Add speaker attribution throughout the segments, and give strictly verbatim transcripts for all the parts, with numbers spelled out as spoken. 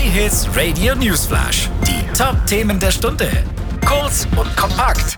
Speaker 1: J-Hits Radio Newsflash. Die Top-Themen der Stunde. Kurz und kompakt.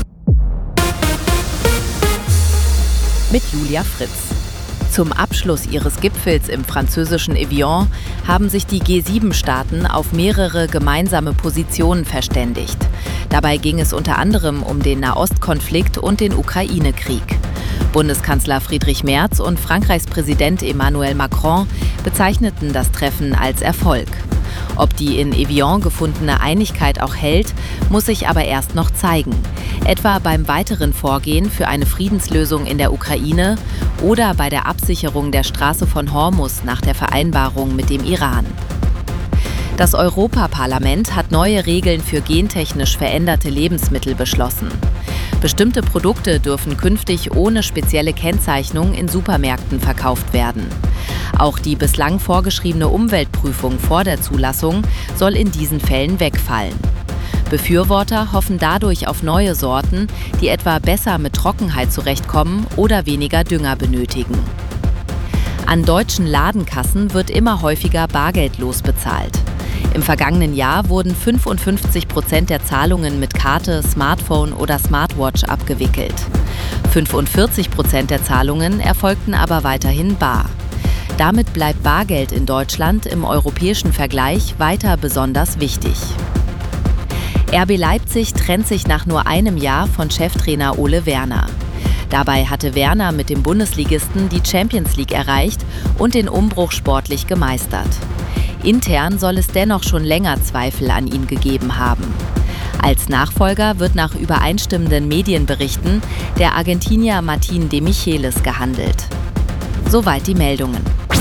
Speaker 2: Mit Julia Fritz. Zum Abschluss ihres Gipfels im französischen Evian haben sich die G sieben Staaten auf mehrere gemeinsame Positionen verständigt. Dabei ging es unter anderem um den Nahostkonflikt und den Ukraine-Krieg. Bundeskanzler Friedrich Merz und Frankreichs Präsident Emmanuel Macron bezeichneten das Treffen als Erfolg. Ob die in Evian gefundene Einigkeit auch hält, muss sich aber erst noch zeigen. Etwa beim weiteren Vorgehen für eine Friedenslösung in der Ukraine oder bei der Absicherung der Straße von Hormuz nach der Vereinbarung mit dem Iran. Das Europaparlament hat neue Regeln für gentechnisch veränderte Lebensmittel beschlossen. Bestimmte Produkte dürfen künftig ohne spezielle Kennzeichnung in Supermärkten verkauft werden. Auch die bislang vorgeschriebene Umweltprüfung vor der Zulassung soll in diesen Fällen wegfallen. Befürworter hoffen dadurch auf neue Sorten, die etwa besser mit Trockenheit zurechtkommen oder weniger Dünger benötigen. An deutschen Ladenkassen wird immer häufiger bargeldlos bezahlt. Im vergangenen Jahr wurden fünfundfünfzig Prozent der Zahlungen mit Karte, Smartphone oder Smartwatch abgewickelt. fünfundvierzig Prozent der Zahlungen erfolgten aber weiterhin bar. Damit bleibt Bargeld in Deutschland im europäischen Vergleich weiter besonders wichtig. R B Leipzig trennt sich nach nur einem Jahr von Cheftrainer Ole Werner. Dabei hatte Werner mit dem Bundesligisten die Champions League erreicht und den Umbruch sportlich gemeistert. Intern soll es dennoch schon länger Zweifel an ihm gegeben haben. Als Nachfolger wird nach übereinstimmenden Medienberichten der Argentinier Martín de Michelis gehandelt. Soweit die Meldungen.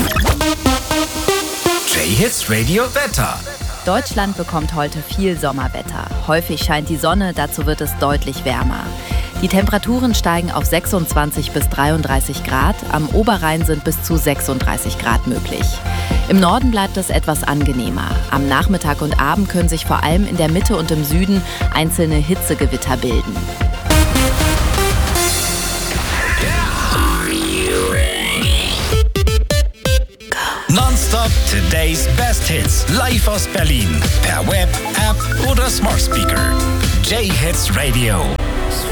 Speaker 1: J-Hits Radio Wetter.
Speaker 2: Deutschland bekommt heute viel Sommerwetter. Häufig scheint die Sonne, dazu wird es deutlich wärmer. Die Temperaturen steigen auf sechsundzwanzig bis dreiunddreißig Grad, am Oberrhein sind bis zu sechsunddreißig Grad möglich. Im Norden bleibt es etwas angenehmer. Am Nachmittag und Abend können sich vor allem in der Mitte und im Süden einzelne Hitzegewitter bilden.
Speaker 1: Nonstop Today's Best Hits. Live aus Berlin. Per Web, App oder Smart Speaker. J-Hits Radio.